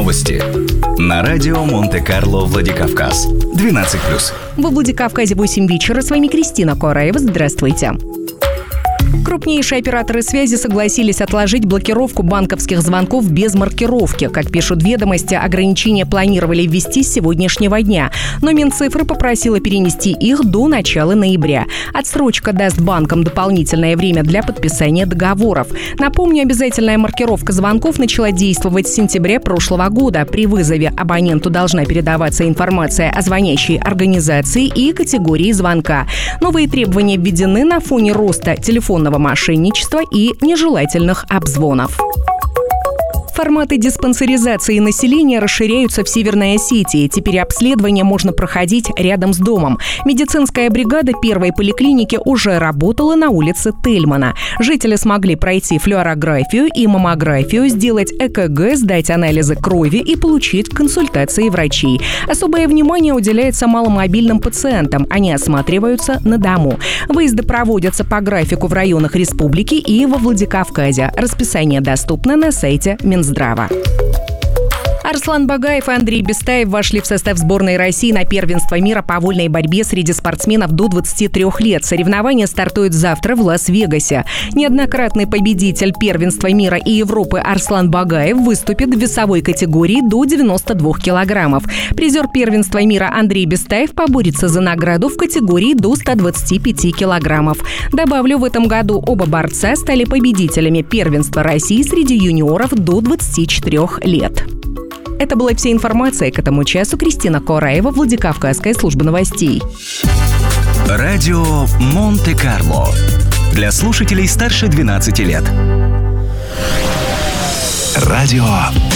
Новости. На радио Монте-Карло, Владикавказ. 12+. Во Владикавказе 8 вечера. С вами Кристина Кораева. Здравствуйте. Крупнейшие операторы связи согласились отложить блокировку банковских звонков без маркировки. Как пишут «Ведомости», ограничения планировали ввести с сегодняшнего дня. Но Минцифры попросила перенести их до начала ноября. Отсрочка даст банкам дополнительное время для подписания договоров. Напомню, обязательная маркировка звонков начала действовать с сентября прошлого года. При вызове абоненту должна передаваться информация о звонящей организации и категории звонка. Новые требования введены на фоне роста телефонного мошенничества и нежелательных обзвонов. Форматы диспансеризации населения расширяются в Северной Осетии. Теперь обследование можно проходить рядом с домом. Медицинская бригада первой поликлиники уже работала на улице Тельмана. Жители смогли пройти флюорографию и маммографию, сделать ЭКГ, сдать анализы крови и получить консультации врачей. Особое внимание уделяется маломобильным пациентам. Они осматриваются на дому. Выезды проводятся по графику в районах республики и во Владикавказе. Расписание доступно на сайте Минздрава. Арслан Багаев и Андрей Бестаев вошли в состав сборной России на первенство мира по вольной борьбе среди спортсменов до 23 лет. Соревнования стартуют завтра в Лас-Вегасе. Неоднократный победитель первенства мира и Европы Арслан Багаев выступит в весовой категории до 92 килограммов. Призер первенства мира Андрей Бестаев поборется за награду в категории до 125 килограммов. Добавлю, в этом году оба борца стали победителями первенства России среди юниоров до 24 лет. Это была вся информация к этому часу. Кристина Кораева, Владикавказская служба новостей. Радио Монте-Карло. Для слушателей старше 12 лет. Радио